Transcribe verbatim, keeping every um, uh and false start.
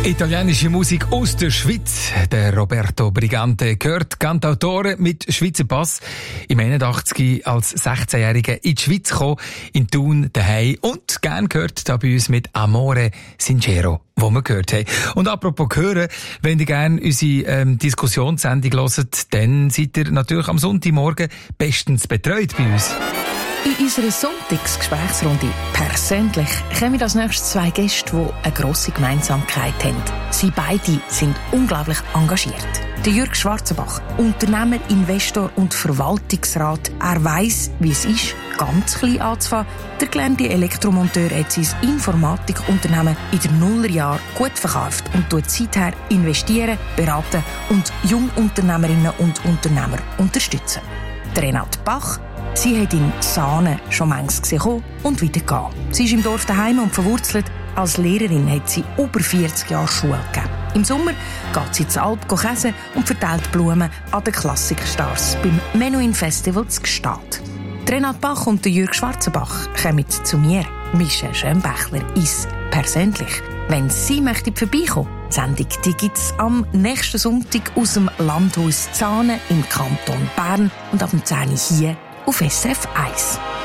Italienische Musik aus der Schweiz. Der Roberto Brigante gehört Cantautore mit Schweizer Pass. Im einundachtzig als sechzehnjähriger in die Schweiz gekommen, in Thun daheim und gern gehört da bei uns mit Amore Sincero, wo wir gehört haben. Und apropos hören, wenn ihr gerne unsere ähm, Diskussionssendung hört, dann seid ihr natürlich am Sonntagmorgen bestens betreut bei uns. In unserer Sonntagsgesprächsrunde persönlich kommen als nächstes zwei Gäste, die eine grosse Gemeinsamkeit haben. Sie beide sind unglaublich engagiert. Der Jürg Schwarzenbach, Unternehmer, Investor und Verwaltungsrat. Er weiss, wie es ist, ganz klein anzufangen. Der gelernte Elektromonteur hat sein Informatikunternehmen in den Nullerjahren gut verkauft und tut seither investieren, beraten und Jungunternehmerinnen und Unternehmer unterstützen. Renate Bach, sie hat in Sahne schon manches gesehen und wieder gehen. Sie ist im Dorf daheim und verwurzelt. Als Lehrerin hat sie über vierzig Jahre Schule gegeben. Im Sommer geht sie zur Alp käsen und verteilt Blumen an den Klassikstars beim Menuhin Festival zu Gstaad. Renate Bach und Jürg Schwarzenbach kommen zu mir, Michelle Schönbächler, ist persönlich. Wenn sie möchte vorbeikommen, die Sendung gibt es am nächsten Sonntag aus dem Landhaus Zahne im Kanton Bern und ab dem zehn Uhr hier auf S F eins.